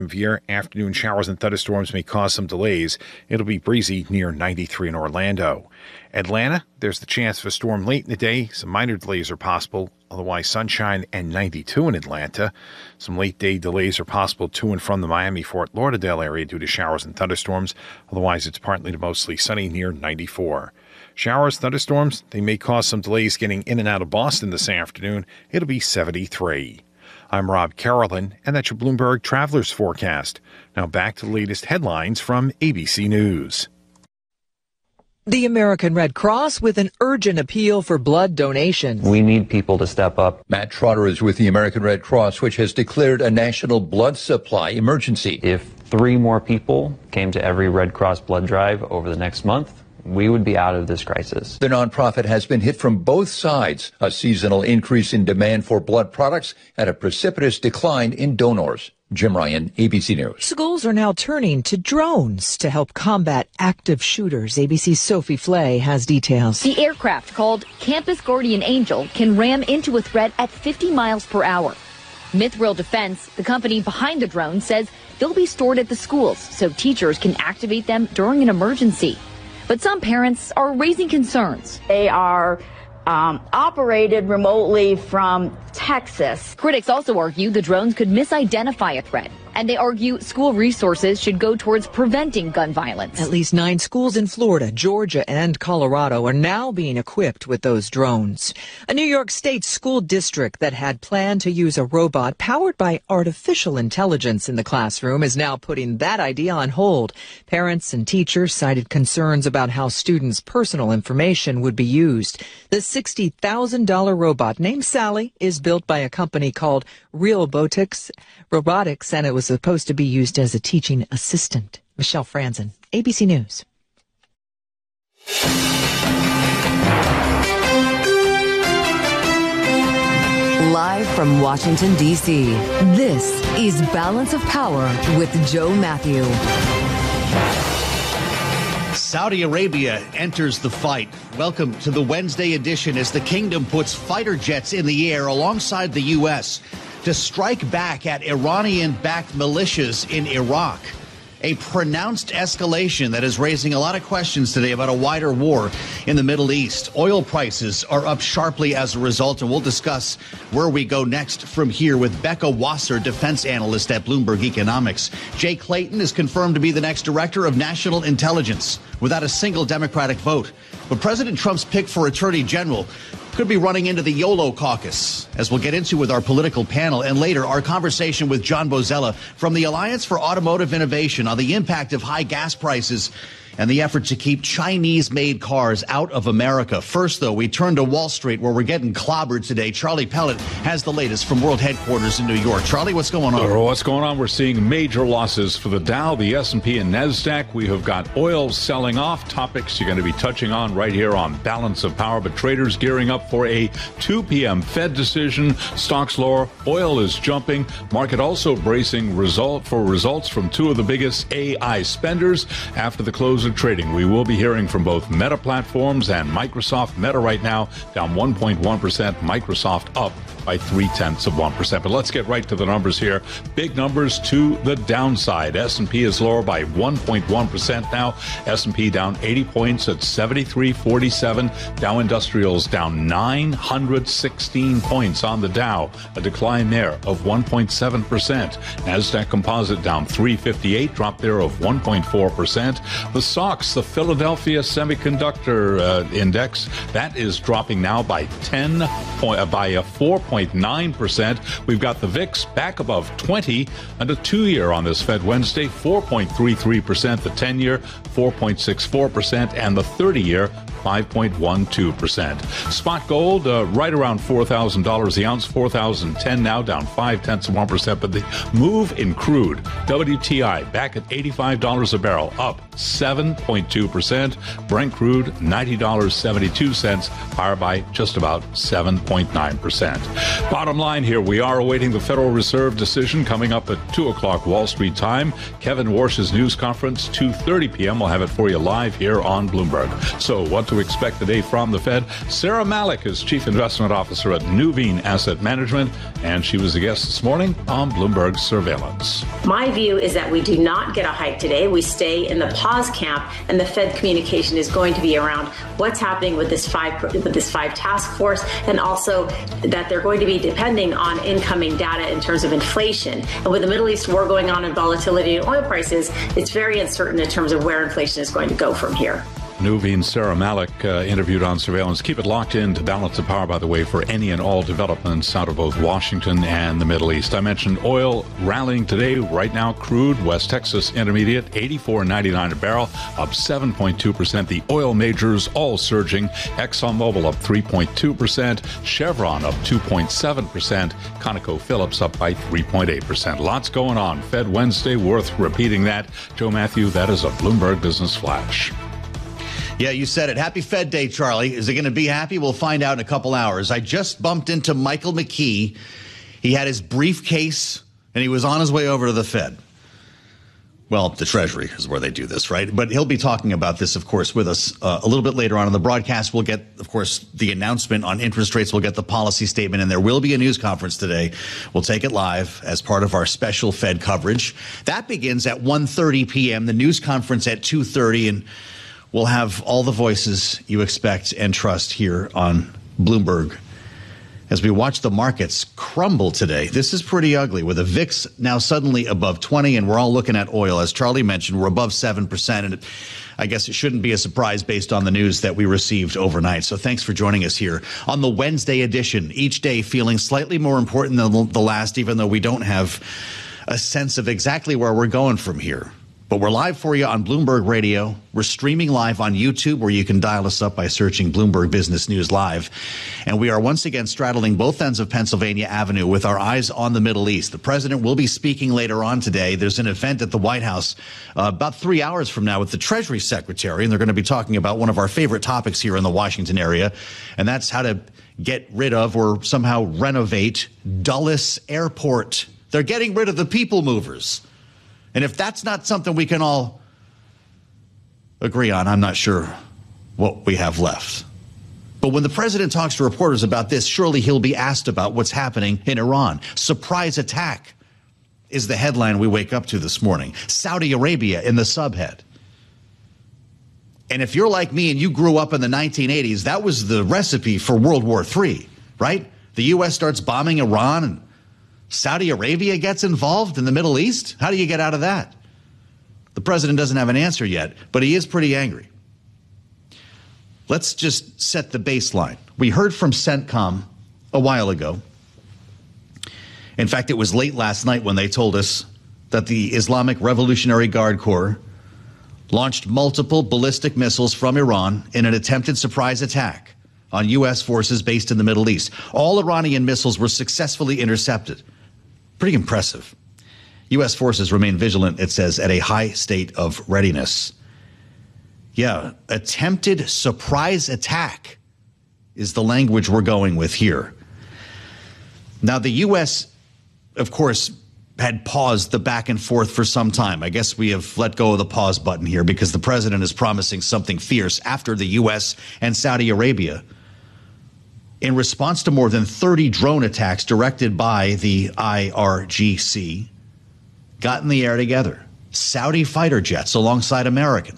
Severe afternoon showers and thunderstorms may cause some delays. It'll be breezy near 93 in Orlando. Atlanta, there's the chance of a storm late in the day. Some minor delays are possible. Otherwise, sunshine and 92 in Atlanta. Some late day delays are possible to and from the Miami-Fort Lauderdale area due to showers and thunderstorms. Otherwise, it's partly to mostly sunny near 94. Showers, thunderstorms, they may cause some delays getting in and out of Boston this afternoon. It'll be 73. I'm Rob Carolyn, and that's your Bloomberg Travelers Forecast. Now back to the latest headlines from ABC News. The American Red Cross with an urgent appeal for blood donations. We need people to step up. Matt Trotter is with the American Red Cross, which has declared a national blood supply emergency. If 3 more people came to every Red Cross blood drive over the next month, we would be out of this crisis. The nonprofit has been hit from both sides, a seasonal increase in demand for blood products and a precipitous decline in donors. Jim Ryan, ABC News. Schools are now turning to drones to help combat active shooters. ABC's Sophie Flay has details. The aircraft, called Campus Guardian Angel, can ram into a threat at 50 miles per hour. Mithril Defense, the company behind the drone, says they'll be stored at the schools so teachers can activate them during an emergency. But some parents are raising concerns. They are operated remotely from Texas. Critics also argue the drones could misidentify a threat. And they argue school resources should go towards preventing gun violence. At least 9 schools in Florida, Georgia, and Colorado are now being equipped with those drones. A New York State school district that had planned to use a robot powered by artificial intelligence in the classroom is now putting that idea on hold. Parents and teachers cited concerns about how students' personal information would be used. The $60,000 robot named Sally is built by a company called Realbotics Robotics, and it was supposed to be used as a teaching assistant. Michelle Franzen, ABC News. Live from Washington, D.C., this is Balance of Power with Joe Matthew. Saudi Arabia enters the fight. Welcome to the Wednesday edition as the kingdom puts fighter jets in the air alongside the U.S. to strike back at Iranian-backed militias in Iraq. A pronounced escalation that is raising a lot of questions today about a wider war in the Middle East. Oil prices are up sharply as a result, and we'll discuss where we go next from here with Becca Wasser, defense analyst at Bloomberg Economics. Jay Clayton is confirmed to be the next director of national intelligence without a single Democratic vote. But President Trump's pick for attorney general could be running into the YOLO caucus, as we'll get into with our political panel. And later, our conversation with John Bozella from the Alliance for Automotive Innovation on the impact of high gas prices and the effort to keep Chinese-made cars out of America. First, though, we turn to Wall Street, where we're getting clobbered today. Charlie Pellet has the latest from World Headquarters in New York. Charlie, what's going on? What's going on? We're seeing major losses for the Dow, the S&P, and NASDAQ. We have got oil selling off, topics you're going to be touching on right here on Balance of Power. But traders gearing up for a 2 p.m. Fed decision. Stocks lower, oil is jumping. Market also bracing results from 2 of the biggest AI spenders after the close of trading. We will be hearing from both Meta Platforms and Microsoft. Meta right now down 1.1%, Microsoft up by 0.3%. But let's get right to the numbers here. Big numbers to the downside. S&P is lower by 1.1% now. S&P down 80 points at 73.47. Dow Industrials down 916 points on the Dow, a decline there of 1.7%. NASDAQ Composite down 358, drop there of 1.4%. The SOX, the Philadelphia Semiconductor Index, that is dropping now by 4.9%. We've got the VIX back above 20 and a 2-year on this Fed Wednesday, 4.33%, the 10-year 4.64%, and the 30-year 5.12%. Spot gold right around $4,000 the ounce, $4,010 now, down 0.5%. But the move in crude, WTI back at $85 a barrel, up 7 7.2%. Brent crude, $90.72, higher by just about 7.9%. Bottom line here, we are awaiting the Federal Reserve decision coming up at 2 o'clock Wall Street time. Kevin Warsh's news conference, 2:30 p.m. We'll have it for you live here on Bloomberg. So what to expect today from the Fed? Sarah Malik is Chief Investment Officer at Nuveen Asset Management, and she was a guest this morning on Bloomberg Surveillance. My view is that we do not get a hike today. We stay in the pause camp, and the Fed communication is going to be around what's happening with this five task force, and also that they're going to be depending on incoming data in terms of inflation. And with the Middle East war going on and volatility in oil prices, it's very uncertain in terms of where inflation is going to go from here. Nuveen Sarah Malik interviewed on Surveillance. Keep it locked in to Balance of Power, by the way, for any and all developments out of both Washington and the Middle East. I mentioned oil rallying today. Right now, crude, West Texas Intermediate, $84.99 a barrel, up 7.2%. The oil majors all surging. ExxonMobil up 3.2%. Chevron up 2.7%. ConocoPhillips up by 3.8%. Lots going on. Fed Wednesday, worth repeating that. Joe Matthew, that is a Bloomberg Business Flash. Yeah, you said it. Happy Fed Day, Charlie. Is it going to be happy? We'll find out in a couple hours. I just bumped into Michael McKee. He had his briefcase, and he was on his way over to the Fed. Well, the Treasury is where they do this, right? But he'll be talking about this, of course, with us a little bit later on in the broadcast. We'll get, of course, the announcement on interest rates. We'll get the policy statement, and there will be a news conference today. We'll take it live as part of our special Fed coverage. That begins at 1:30 p.m., the news conference at 2:30, and we'll have all the voices you expect and trust here on Bloomberg as we watch the markets crumble today. This is pretty ugly, with the VIX now suddenly above 20, and we're all looking at oil. As Charlie mentioned, we're above 7%, and I guess it shouldn't be a surprise based on the news that we received overnight. So thanks for joining us here on the Wednesday edition, each day feeling slightly more important than the last, even though we don't have a sense of exactly where we're going from here. But we're live for you on Bloomberg Radio. We're streaming live on YouTube, where you can dial us up by searching Bloomberg Business News Live. And we are once again straddling both ends of Pennsylvania Avenue with our eyes on the Middle East. The president will be speaking later on today. There's an event at the White House about 3 hours from now with the Treasury Secretary, and they're going to be talking about one of our favorite topics here in the Washington area, and that's how to get rid of or somehow renovate Dulles Airport. They're getting rid of the people movers. And if that's not something we can all agree on, I'm not sure what we have left. But when the president talks to reporters about this, surely he'll be asked about what's happening in Iran. Surprise attack is the headline we wake up to this morning. Saudi Arabia in the subhead. And if you're like me and you grew up in the 1980s, that was the recipe for World War III, right? The U.S. starts bombing Iran, and Saudi Arabia gets involved in the Middle East? How do you get out of that? The president doesn't have an answer yet, but he is pretty angry. Let's just set the baseline. We heard from CENTCOM a while ago. In fact, it was late last night when they told us that the Islamic Revolutionary Guard Corps launched multiple ballistic missiles from Iran in an attempted surprise attack on U.S. forces based in the Middle East. All Iranian missiles were successfully intercepted. Pretty impressive. U.S. forces remain vigilant, it says, at a high state of readiness. Yeah, attempted surprise attack is the language we're going with here. Now, the U.S., of course, had paused the back and forth for some time. I guess we have let go of the pause button here because the president is promising something fierce after the U.S. and Saudi Arabia, in response to more than 30 drone attacks directed by the IRGC, got in the air together. Saudi fighter jets alongside American.